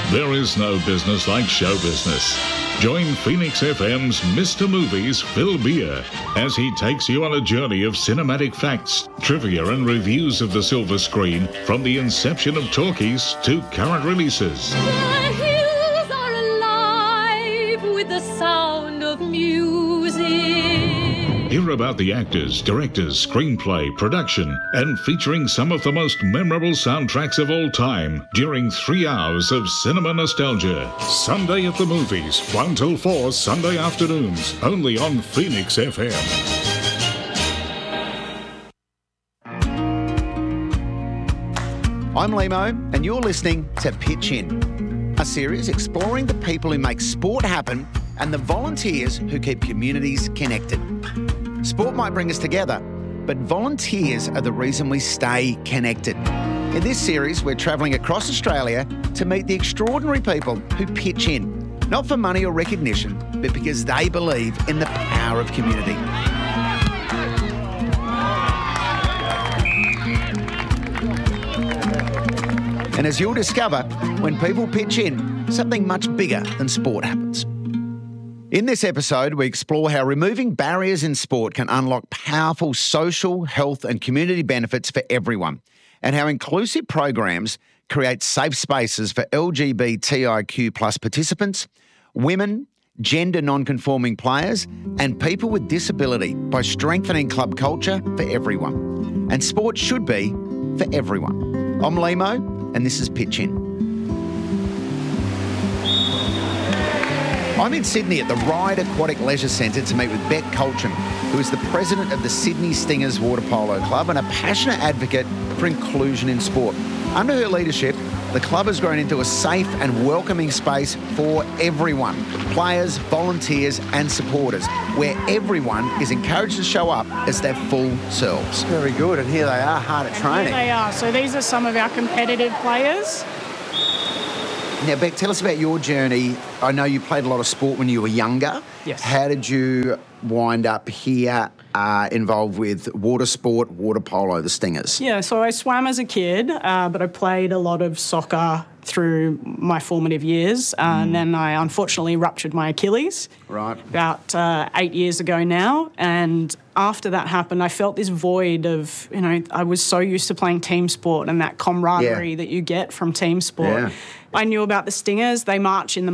There is no business like show business. Join Phoenix FM's Mr. Movies, Phil Beer, as he takes you on a journey of cinematic facts, trivia and reviews of the silver screen from the inception of talkies to current releases. The hills are alive with the sound of music. Hear about the actors, directors, screenplay, production, and featuring some of the most memorable soundtracks of all time during 3 hours of cinema nostalgia. Sunday at the Movies, 1 till 4 Sunday afternoons, only on Phoenix FM. I'm Limo, and you're listening to Pitch In, a series exploring the people who make sport happen and the volunteers who keep communities connected. Sport might bring us together, but volunteers are the reason we stay connected. In this series, we're travelling across Australia to meet the extraordinary people who pitch in, not for money or recognition, but because they believe in the power of community. And as you'll discover, when people pitch in, something much bigger than sport happens. In this episode, we explore how removing barriers in sport can unlock powerful social, health and community benefits for everyone, and how inclusive programs create safe spaces for LGBTIQ+ participants, women, gender non-conforming players and people with disability by strengthening club culture for everyone. And sport should be for everyone. I'm Limo, and this is Pitch In. I'm in Sydney at the Ryde Aquatic Leisure Centre to meet with Beck Colchin, who is the president of the Sydney Stingers Water Polo Club and a passionate advocate for inclusion in sport. Under her leadership, the club has grown into a safe and welcoming space for everyone, players, volunteers and supporters, where everyone is encouraged to show up as their full selves. Very good, and here they are, hard at training. Here they are. So these are some of our competitive players. Now, Beck, tell us about your journey. I know you played a lot of sport when you were younger. Yes. How did you wind up here involved with water sport, water polo, the Stingers? Yeah, so I swam as a kid, but I played a lot of soccer through my formative years, and then I unfortunately ruptured my Achilles. Right. About 8 years ago now, and after that happened, I felt this void of, I was so used to playing team sport and that camaraderie that you get from team sport. Yeah. I knew about the Stingers. They march in the